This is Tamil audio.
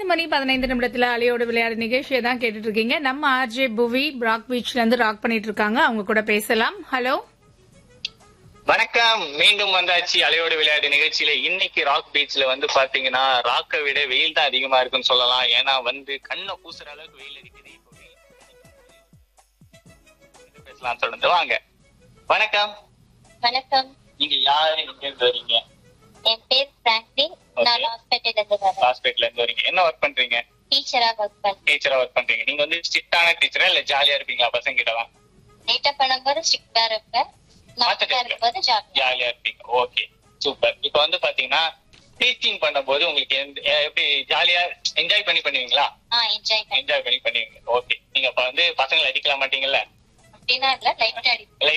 4:15 அலையோட விளையாடு நிகழ்ச்சியை தான் கேட்டுட்டு இருக்கீங்க. நம்ம ஆர்ஜே புவி ராக் பீச்ல இருந்து ராக் பண்ணிட்டு இருக்காங்க. அவங்க கூட பேசலாம். ஹலோ, வணக்கம். மீண்டும் வந்தாச்சு அலையோடு விளையாட்டு நிகழ்ச்சியில. இன்னைக்கு ராக் பீச்ல வந்து பாத்தீங்கன்னா ராக்கை விட வெயில் தான் அதிகமா இருக்குன்னு சொல்லலாம். ஏன்னா வந்து கண்ணை பூசுற அளவுக்கு வெயில் அடிக்குது. இப்போ பேசலாம், தொடர்ந்து வாங்க. வணக்கம். வணக்கம். நீங்க யாரு, எங்க இருந்து வரீங்க? என் பேர் பிராங்க்லின். நான் ஹாஸ்பிட்டல்ல இருந்து வரேன். ஹாஸ்பிட்டல்ல இருந்து வரீங்க. என்ன ஒர்க் பண்றீங்க? டீச்சரா ஒர்க் பண்றேன். டீச்சரா ஒர்க் பண்றீங்க. நீங்க வந்து ஸ்ட்ரிக்டான டீச்சரா இல்ல ஜாலியா இருப்பீங்களா பசங்க கிட்ட எல்லாம்? லேட்டா பண்ணும்போது ஸ்ட்ரிக்டா இருப்பேன், மாத்தா இருக்கும்போது ஜாலியா இருப்பீங்க. Okay, super. இப்ப வந்து பாத்தீங்கன்னா டீச்சிங் பண்ணும்போது உங்களுக்கு எப்படி ஜாலியா என்ஜாய் பண்ணி பண்ணுவீங்களா? என்ஜாய் பண்ணி பண்ணுவீங்க. ஓகே, நீங்க இப்ப வந்து பசங்களை அடிக்கலாம் மாட்டீங்கல்ல? அப்படின்னா இல்ல, லைட்டா அடிப்பேன்.